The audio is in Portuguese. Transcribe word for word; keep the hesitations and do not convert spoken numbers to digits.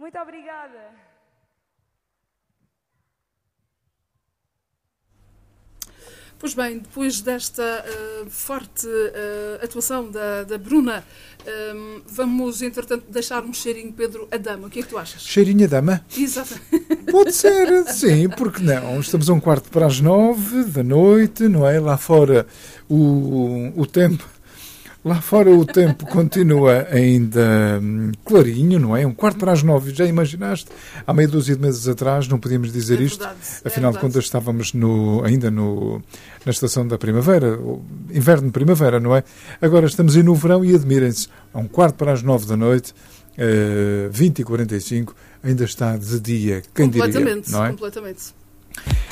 Muito obrigada. Pois bem, depois desta uh, forte uh, atuação da, da Bruna, um, vamos, entretanto, deixar um cheirinho, Pedro, a dama. O que é que tu achas? Cheirinho a dama? Exatamente. Pode ser, sim, porque não? Estamos a um quarto para as nove da noite, não é? Lá fora o, o tempo... Lá fora o tempo continua ainda hum, clarinho, não é? Um quarto para as nove, já imaginaste? Há meia dúzia de meses atrás não podíamos dizer é isto. Verdade, Afinal é de contas estávamos no, ainda no, na estação da primavera, inverno-primavera, não é? Agora estamos aí no verão e admirem-se, a um quarto para as nove da noite, uh, vinte e quarenta e cinco, ainda está de dia, quem diria, não é? Completamente.